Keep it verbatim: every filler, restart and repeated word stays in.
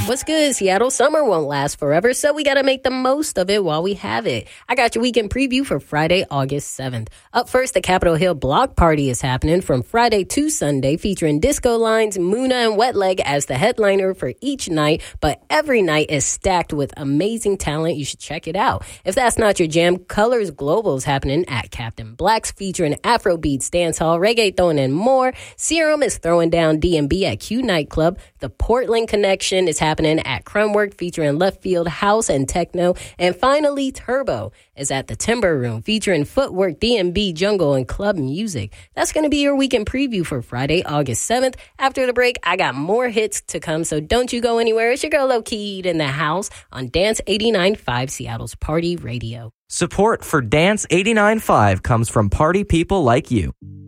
What's good, Seattle? Summer won't last forever, so we got to make the most of it while we have it. I got your weekend preview for Friday, August seventh. Up first, the Capitol Hill Block Party is happening from Friday to Sunday, featuring Disco Lines, Muna, and Wet Leg as the headliner for each night, but every night is stacked with amazing talent. You should check it out. If that's not your jam, Colors Global is happening at Captain Black's, featuring Afrobeats, dancehall, reggaeton, and more. Serum is throwing down D and B at Q Nightclub. The Portland Connection is happening at Crumwork, featuring left field house and techno. And finally, Turbo is at the Timber Room, featuring footwork, D and B, jungle, and club music. That's going to be your weekend preview for Friday, August seventh. After the break, I got more hits to come, so don't you go anywhere. It's your girl Low-Keyed in the house on Dance eighty-nine point five, Seattle's Party Radio. Support for Dance eighty-nine point five comes from party people like you.